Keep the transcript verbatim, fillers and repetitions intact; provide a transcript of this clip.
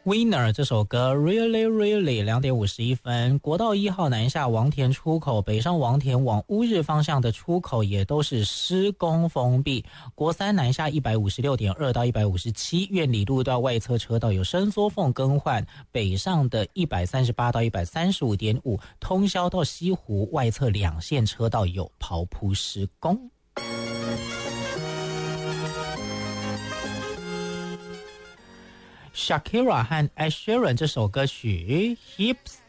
Winner 这首歌 Really Really 两点五十一分。国道一号南下王田出口，北上王田往乌日方向的出口也都是施工封闭。国三南下一百五十六点二到一百五十七，苑里路到外侧车道有伸缩缝更换，北上的一百三十八到一百三十五点五，通霄到西湖外侧两线车道有刨铺施工。Shakira 和 Ed Sheeran 这首歌曲 Hips